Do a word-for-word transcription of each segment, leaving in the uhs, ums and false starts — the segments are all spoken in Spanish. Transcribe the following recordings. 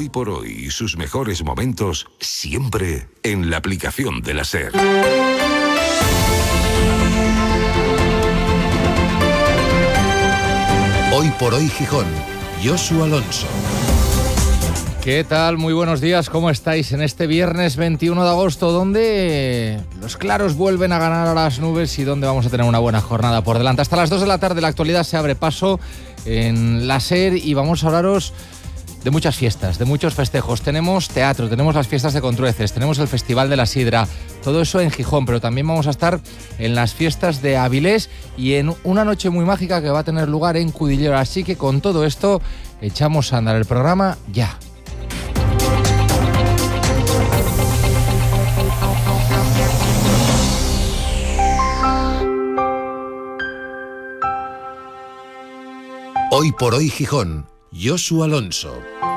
por hoy y sus mejores momentos siempre en la aplicación de la SER. Hoy por hoy Gijón, Josu Alonso. ¿Qué tal? Muy buenos días, ¿cómo estáis en este viernes veintiuno de agosto, donde los claros vuelven a ganar a las nubes y donde vamos a tener una buena jornada por delante? Hasta las dos de la tarde la actualidad se abre paso en la SER y vamos a hablaros de muchas fiestas, de muchos festejos. Tenemos teatro, tenemos las fiestas de Contrueces, tenemos el Festival de la Sidra, todo eso en Gijón, pero también vamos a estar en las fiestas de Avilés y en una noche muy mágica que va a tener lugar en Cudillero. Así que con todo esto echamos a andar el programa ya. Hoy por hoy Gijón, Josu Alonso.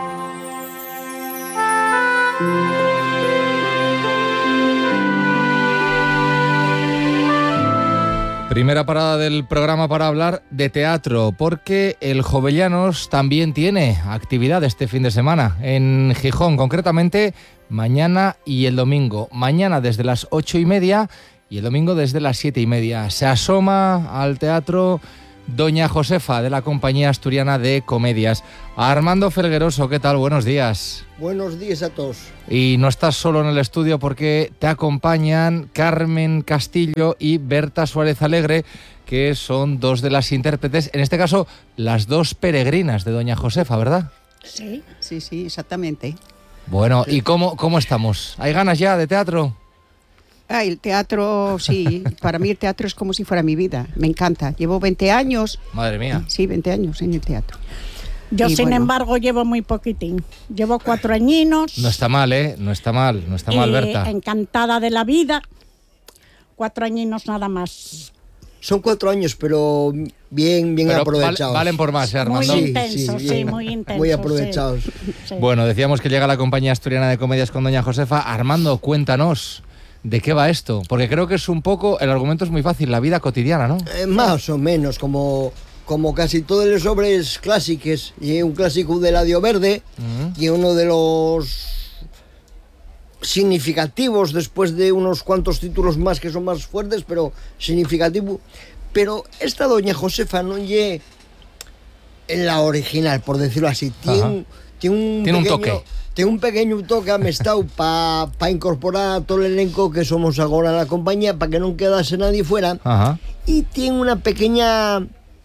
Primera parada del programa para hablar de teatro, porque el Jovellanos también tiene actividad este fin de semana en Gijón, concretamente mañana y el domingo. Mañana desde las ocho y media y el domingo desde las siete y media. Se asoma al teatro Doña Josefa, de la Compañía Asturiana de Comedias. Armando Felgueroso, ¿qué tal? Buenos días. Buenos días a todos. Y no estás solo en el estudio porque te acompañan Carmen Castillo y Berta Suárez Alegre, que son dos de las intérpretes, en este caso las dos peregrinas de Doña Josefa, ¿verdad? Sí, sí, sí, exactamente. Bueno, ¿y cómo, cómo estamos? ¿Hay ganas ya de teatro? Ah, el teatro, sí, para mí el teatro es como si fuera mi vida, me encanta. Llevo veinte años. Madre mía. Sí, veinte años en el teatro. Yo, y sin bueno, embargo, llevo muy poquitín. Llevo cuatro añinos. No está mal, ¿eh? No está mal, no está mal, eh, Berta. Encantada de la vida. Cuatro añinos nada más. Son cuatro años, pero bien, bien Pero aprovechados. Vale, valen por más, ¿eh, Armando? Muy Sí, intensos, sí, sí, bien. muy intensos. Muy aprovechados. Sí, sí. Bueno, decíamos que llega la Compañía Asturiana de Comedias con Doña Josefa. Armando, cuéntanos, ¿de qué va esto? Porque creo que es un poco, el argumento es muy fácil, la vida cotidiana, ¿no? Eh, más o menos, como, como casi todos los obras clásicos. Y un clásico de Eladio Verde, Uh-huh. y uno de los significativos, después de unos cuantos títulos más que son más fuertes, pero significativo. Pero esta Doña Josefa no es en la original, por decirlo así. Tiene, tiene un Tiene un pequeño, toque. Tiene un pequeño toque amestado para pa incorporar a todo el elenco que somos ahora en la compañía, para que no quedase nadie fuera. Ajá. Y tiene una pequeña...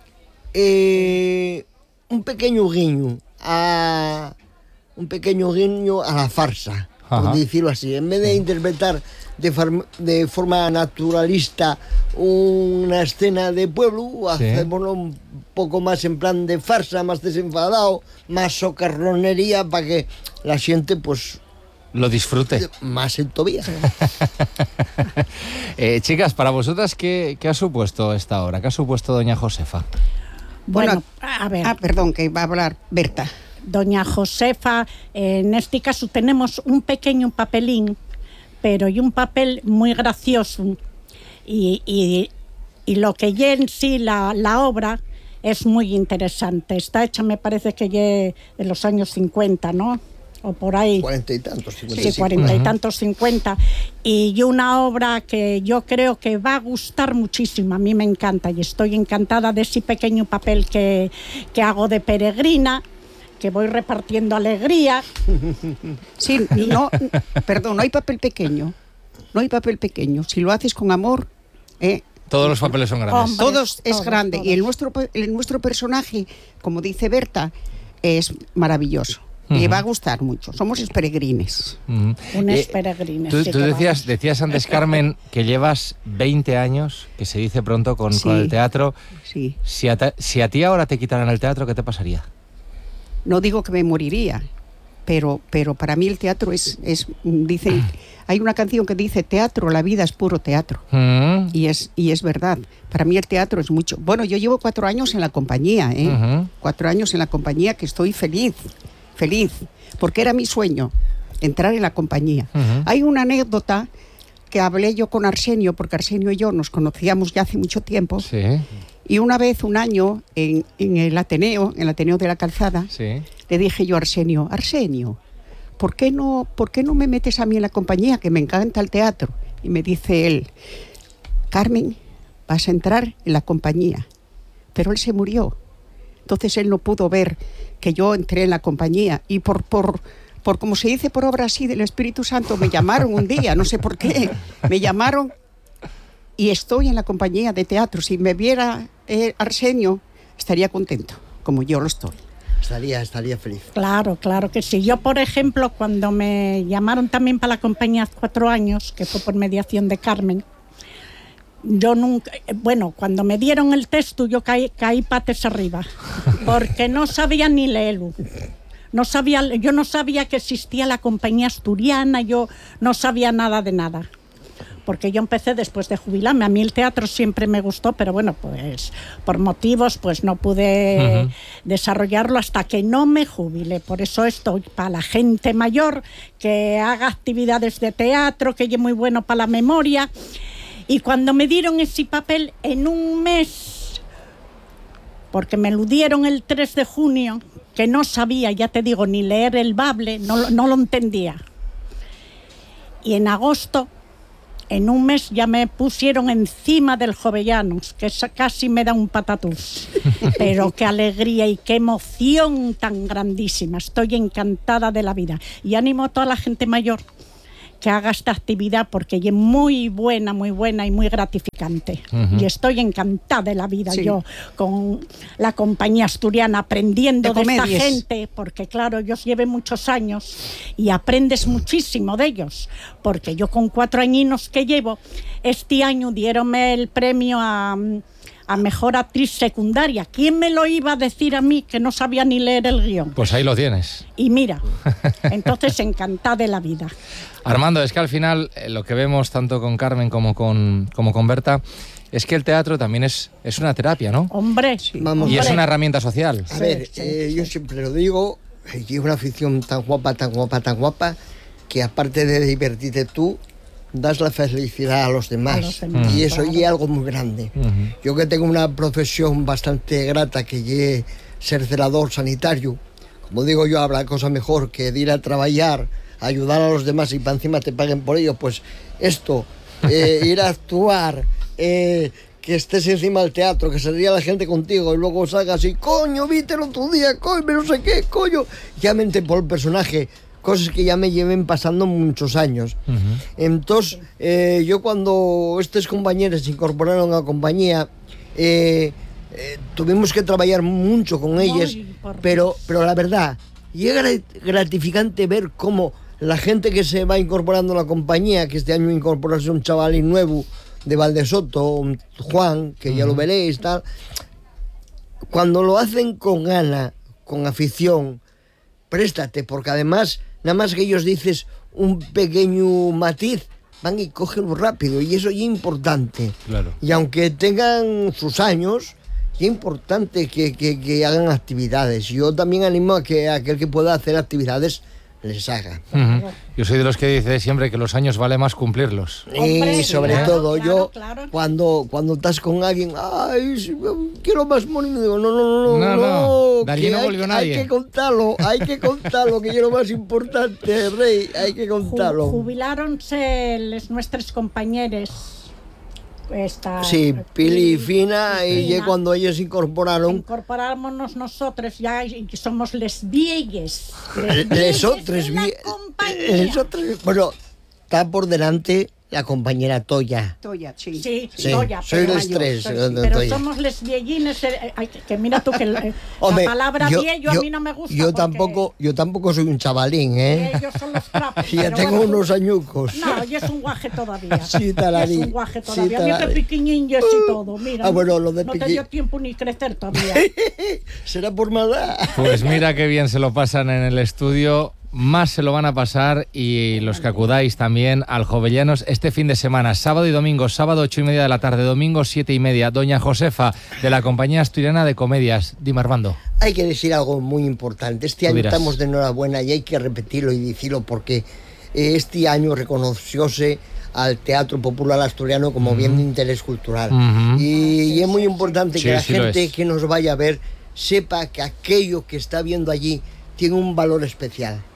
Eh, un pequeño guiño a... Un pequeño guiño a la farsa, Ajá. por decirlo así. En vez de interpretar de, far- de forma naturalista una escena de pueblo, Sí. hacémoslo un poco más en plan de farsa, más desenfadado, más socarronería, para que la gente, pues, Lo disfrute. más en tobía. eh, chicas, para vosotras, ¿qué, ¿qué ha supuesto esta obra? ¿Qué ha supuesto Doña Josefa? Bueno, Bueno, a ver, Ah, perdón, que va a hablar Berta. Doña Josefa, en este caso tenemos un pequeño papelín, pero y un papel muy gracioso. Y, y, y lo que ya en sí la, la obra es muy interesante. Está hecha, me parece que ya de los años cincuenta, ¿no? O por ahí. Cuarenta y tantos, cincuenta y Sí, cinco. cuarenta y tantos, cincuenta. Y una obra que yo creo que va a gustar muchísimo. A mí me encanta y estoy encantada de ese pequeño papel que, que hago de peregrina, que voy repartiendo alegría. Sí, no, perdón, no hay papel pequeño. No hay papel pequeño. Si lo haces con amor, eh, Todos los papeles son grandes. Hombre. todos es todos, grande. todos. Y el nuestro, el nuestro personaje, como dice Berta, es maravilloso. Le Ujú. va a gustar mucho. Somos peregrines. Ujú. Unas Eh, peregrinas. Tú, sí tú que decías, vamos. decías antes, Carmen, que llevas veinte años, que se dice pronto, con, Sí. con el teatro. Sí. Si a, ta- si a ti ahora te quitaran el teatro, ¿qué te pasaría? No digo que me moriría, pero, pero para mí el teatro es, es dicen, hay una canción que dice teatro, la vida es puro teatro. Mm. Y es, y es verdad. Para mí el teatro es mucho. Bueno, yo llevo cuatro años en la compañía, ¿eh? Ujú. Cuatro años en la compañía que estoy feliz, feliz, porque era mi sueño, entrar en la compañía. Ujú. Hay una anécdota que hablé yo con Arsenio, porque Arsenio y yo nos conocíamos ya hace mucho tiempo, Sí, y una vez, un año, en, en el Ateneo, en el Ateneo de la Calzada, sí. le dije yo a Arsenio, Arsenio, ¿por qué no, por qué no me metes a mí en la compañía, que me encanta el teatro? Y me dice él, Carmen, vas a entrar en la compañía. Pero él se murió. Entonces él no pudo ver que yo entré en la compañía. Y por, por, por como se dice, por obra así del Espíritu Santo, me llamaron un día, no sé por qué. Me llamaron y estoy en la compañía de teatro. Si me viera eh, Arsenio, estaría contento, como yo lo estoy. Estaría, estaría feliz. Claro, claro que sí. Yo, por ejemplo, cuando me llamaron también para la compañía hace cuatro años, que fue por mediación de Carmen, yo nunca, bueno, cuando me dieron el texto yo caí, caí pates arriba, porque no sabía ni leerlo. No sabía, yo no sabía que existía la compañía asturiana, yo no sabía nada de nada. Porque yo empecé después de jubilarme. A mí el teatro siempre me gustó, pero bueno, pues por motivos pues no pude uh-huh. desarrollarlo hasta que no me jubilé. Por eso estoy para la gente mayor, que haga actividades de teatro, que es muy bueno para la memoria. Y cuando me dieron ese papel, en un mes, porque me lo dieron el tres de junio, que no sabía, ya te digo, ni leer el bable, no, no lo entendía. Y en agosto, en un mes, ya me pusieron encima del Jovellanos, que casi me da un patatús. Pero qué alegría y qué emoción tan grandísima. Estoy encantada de la vida. Y animo a toda la gente mayor que haga esta actividad, porque es muy buena, muy buena y muy gratificante. Uh-huh. Y estoy encantada de la vida, sí. Yo con la compañía asturiana, aprendiendo de, de esta gente, porque claro, ellos lleven muchos años y aprendes muchísimo de ellos, porque yo con cuatro añinos que llevo, este año dieronme el premio a... a mejor actriz secundaria. ¿Quién me lo iba a decir a mí, que no sabía ni leer el guión? Pues ahí lo tienes. Y mira, entonces encantada de la vida. Armando, es que al final eh, lo que vemos tanto con Carmen como con, como con Berta es que el teatro también es, es una terapia, ¿no? Hombre, sí. Vamos, y hombre. Es una herramienta social. A ver, eh, yo siempre lo digo, hay una afición tan guapa, tan guapa, tan guapa, que aparte de divertirte tú, das la felicidad a los demás, a los demás y eso claro. Es algo muy grande. Uh-huh. Yo que tengo una profesión bastante grata, que es ser celador sanitario, como digo yo, habrá cosa mejor que de ir a trabajar, ayudar a los demás y para encima te paguen por ello. Pues esto, eh, ir a actuar, eh, que estés encima del teatro, que se ría la gente contigo y luego salgas y coño, viste el otro día, coño, no sé qué, coño, ya mente por el personaje. Cosas que ya me lleven pasando muchos años. Uh-huh. Entonces, eh, yo cuando estos compañeros se incorporaron a la compañía, eh, eh, tuvimos que trabajar mucho con ellos, pero, pero la verdad, y es gratificante ver cómo la gente que se va incorporando a la compañía, que este año incorporarse un chavalín nuevo de Valdesoto, Juan, que uh-huh. ya lo veréis, tal, cuando lo hacen con gana, con afición, préstate, porque además, nada más que ellos dices un pequeño matiz, van y cogen rápido, y eso es importante. Claro. Y aunque tengan sus años, es importante que, que, que hagan actividades. Yo también animo a que aquel que pueda hacer actividades les haga. Uh-huh. Yo soy de los que dice siempre que los años vale más cumplirlos. Y sobre claro, todo claro, yo, claro. cuando cuando estás con alguien, ay, quiero más morir, digo, no, no, no, no, no, no, que no hay, hay que contarlo, hay que contarlo, que es lo más importante, rey, hay que contarlo. Jubiláronse los, nuestros compañeros. Esta, sí, Pili y Fina, y ya cuando ellos se incorporaron. Incorporamos nosotros, ya somos les viegues. Les otros viegues. Bueno, está por delante la compañera Toya. Toya, sí. Sí, sí. Toya. Soy los tres. Pero Toya. Somos les viellines, eh, que mira tú que la, Hombre, la palabra yo, viejo a mí no me gusta. Yo tampoco, yo tampoco soy un chavalín, ¿eh? Ellos son los trapos. Ya tengo bueno, unos añucos. No, yo es un guaje todavía. Sí, talarí. Es un guaje todavía. Sí, yo que piquiñín y uh, todo, mira. Ah, bueno, lo de no piqui... te dio tiempo ni crecer todavía. Será por maldad. Pues mira qué bien se lo pasan en el estudio. Más se lo van a pasar, y los que acudáis también al Jovellanos este fin de semana, sábado y domingo, sábado ocho y media de la tarde, domingo siete y media. Doña Josefa, de la Compañía Asturiana de Comedias. Dime, Armando. Hay que decir algo muy importante. Este año estamos de enhorabuena y hay que repetirlo y decirlo porque este año reconocióse al Teatro Popular Asturiano como uh-huh. bien de interés cultural. Uh-huh. Y, y es muy importante sí, que la sí gente que nos vaya a ver sepa que aquello que está viendo allí tiene un valor especial.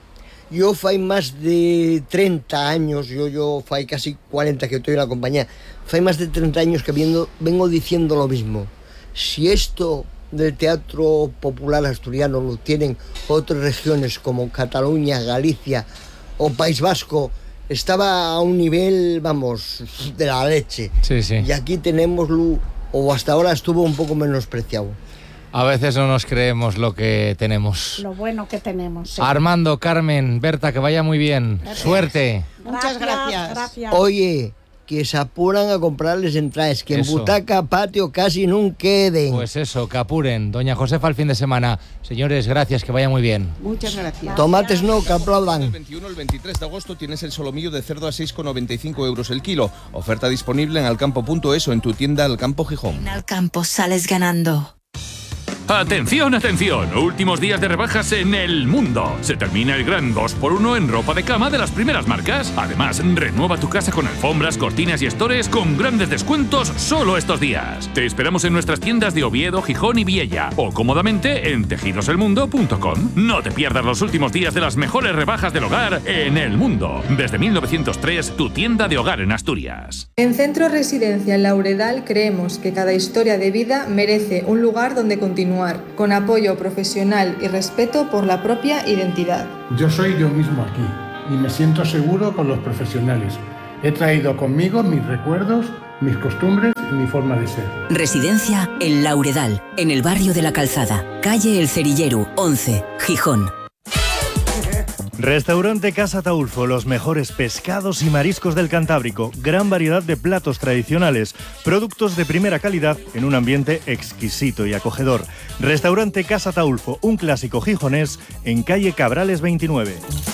yo fai más de treinta años, yo, yo fai casi cuarenta que estoy en la compañía, fai más de treinta años que viendo, vengo diciendo lo mismo. Si esto del teatro popular asturiano lo tienen otras regiones como Cataluña, Galicia o País Vasco, estaba a un nivel, vamos, de la leche. Sí, sí. Y aquí tenemos, o hasta ahora estuvo un poco menospreciado. A veces no nos creemos lo que tenemos. Lo bueno que tenemos. Sí. Armando, Carmen, Berta, que vaya muy bien. Gracias. Suerte. Muchas gracias. gracias. Oye, que se apuran a comprarles entradas, que Eso. en butaca, patio casi no queden. Pues eso, que apuren. Doña Josefa, el fin de semana. Señores, gracias, que vaya muy bien. Muchas gracias. Tomates no, que El aplaudan. veintiuno al veintitrés de agosto tienes el solomillo de cerdo a seis con noventa y cinco euros el kilo. Oferta disponible en alcampo punto es o en tu tienda Alcampo Gijón. En Alcampo sales ganando. Atención, atención, últimos días de rebajas en El Mundo. Se termina el gran dos por uno en ropa de cama de las primeras marcas. Además, renueva tu casa con alfombras, cortinas y estores con grandes descuentos solo estos días. Te esperamos en nuestras tiendas de Oviedo, Gijón y Viella o cómodamente en tejidos el mundo punto com. No te pierdas los últimos días de las mejores rebajas del hogar en El Mundo. Desde mil novecientos tres, tu tienda de hogar en Asturias. En Centro Residencial Lauredal creemos que cada historia de vida merece un lugar donde continuar, con apoyo profesional y respeto por la propia identidad. Yo soy yo mismo aquí y me siento seguro con los profesionales. He traído conmigo mis recuerdos, mis costumbres y mi forma de ser. Residencia El Lauredal, en el barrio de La Calzada, calle El Cerillero, once, Gijón. Restaurante Casa Taulfo, los mejores pescados y mariscos del Cantábrico, gran variedad de platos tradicionales, productos de primera calidad en un ambiente exquisito y acogedor. Restaurante Casa Taulfo, un clásico gijonés en calle Cabrales veintinueve.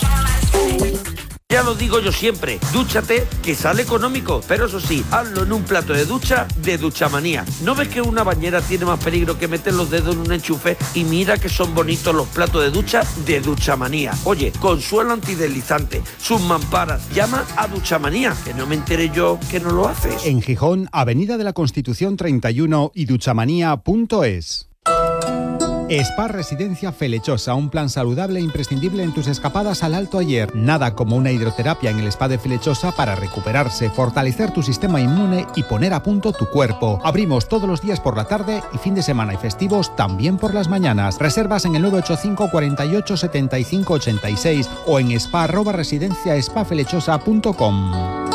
Ya lo digo yo siempre, dúchate, que sale económico, pero eso sí, hazlo en un plato de ducha de Duchamanía. ¿No ves que una bañera tiene más peligro que meter los dedos en un enchufe? Y mira que son bonitos los platos de ducha de Duchamanía. Oye, con suelo antideslizante, sus mamparas, llama a Duchamanía, que no me enteré yo que no lo haces. En Gijón, Avenida de la Constitución treinta y uno y duchamanía punto es. Spa Residencia Felechosa, un plan saludable e imprescindible en tus escapadas al Alto Ayer. Nada como una hidroterapia en el spa de Felechosa para recuperarse, fortalecer tu sistema inmune y poner a punto tu cuerpo. Abrimos todos los días por la tarde y fin de semana y festivos también por las mañanas. Reservas en el nueve ocho cinco, cuarenta y ocho, setenta y cinco, ochenta y seis o en spa arroba residencia spa felechosa punto com.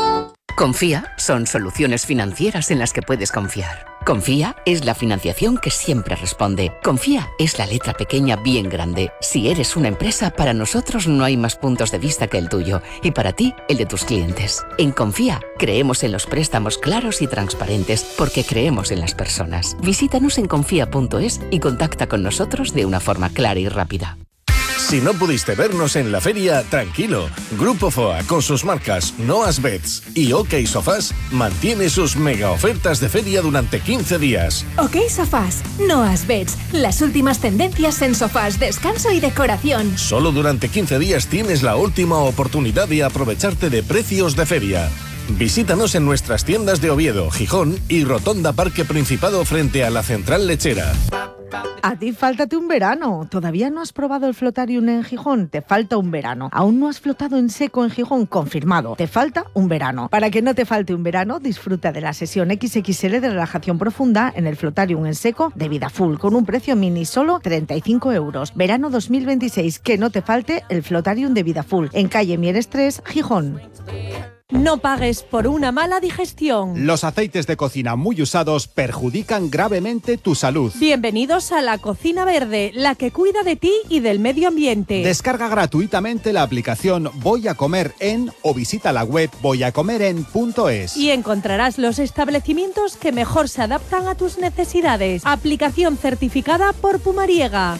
Confía son soluciones financieras en las que puedes confiar. Confía es la financiación que siempre responde. Confía es la letra pequeña bien grande. Si eres una empresa, para nosotros no hay más puntos de vista que el tuyo y para ti, el de tus clientes. En Confía creemos en los préstamos claros y transparentes porque creemos en las personas. Visítanos en confía punto es y contacta con nosotros de una forma clara y rápida. Si no pudiste vernos en la feria, tranquilo. Grupo F O A, con sus marcas Noas Beds y OK Sofás, mantiene sus mega ofertas de feria durante quince días. OK Sofás, Noas Beds, las últimas tendencias en sofás, descanso y decoración. Solo durante quince días tienes la última oportunidad de aprovecharte de precios de feria. Visítanos en nuestras tiendas de Oviedo, Gijón y Rotonda Parque Principado frente a la Central Lechera. A ti fáltate un verano. ¿Todavía no has probado el Flotarium en Gijón? Te falta un verano. ¿Aún no has flotado en seco en Gijón? Confirmado. Te falta un verano. Para que no te falte un verano, disfruta de la sesión equis equis ele de relajación profunda en el Flotarium en seco de Vida Full, con un precio mini solo treinta y cinco euros. Verano dos mil veintiséis. Que no te falte el Flotarium de Vida Full, en calle Mieres tres, Gijón. No pagues por una mala digestión. Los aceites de cocina muy usados perjudican gravemente tu salud. Bienvenidos a la Cocina Verde, la que cuida de ti y del medio ambiente. Descarga gratuitamente la aplicación Voy a Comer En o visita la web voy a comer en punto es. Y encontrarás los establecimientos que mejor se adaptan a tus necesidades. Aplicación certificada por Pumariega.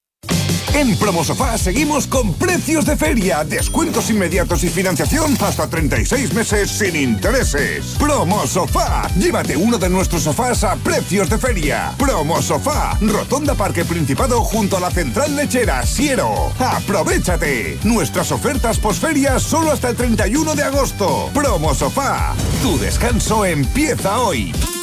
En Promosofá seguimos con precios de feria, descuentos inmediatos y financiación hasta treinta y seis meses sin intereses. Promosofá, llévate uno de nuestros sofás a precios de feria. Promosofá, Rotonda Parque Principado junto a la Central Lechera, Siero. ¡Aprovechate! Nuestras ofertas posferias solo hasta el treinta y uno de agosto. Promosofá, tu descanso empieza hoy.